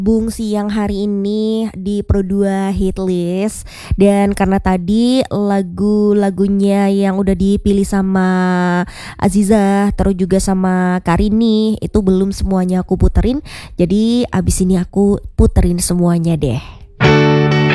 Bung siang hari ini di Pro 2 Hitlist dan karena tadi lagu-lagunya yang udah dipilih sama Aziza terus juga sama Karini itu belum semuanya aku puterin, jadi abis ini aku puterin semuanya deh.